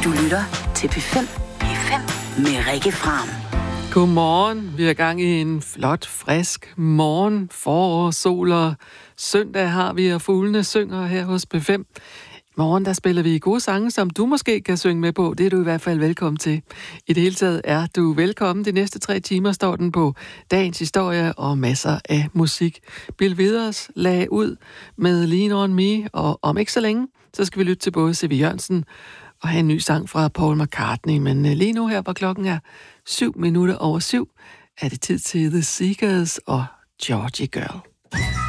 Du lytter til P5. P5 med Rikke Fram. Godmorgen. Vi er i gang i en flot, frisk morgen. Forår, sol og søndag har vi, og fuglene synger her hos P5. I morgen der spiller vi gode sange, som du måske kan synge med på. Det er du i hvert fald velkommen til. I det hele taget er du velkommen. De næste 3 timer står den på dagens historie og masser af musik. Bill Withers lagde ud med Lean On Me, og om ikke så længe, så skal vi lytte til både C.V. Jørgensen og have en ny sang fra Paul McCartney. Men lige nu her, hvor klokken er 7:07, er det tid til The Seekers og Georgie Girl.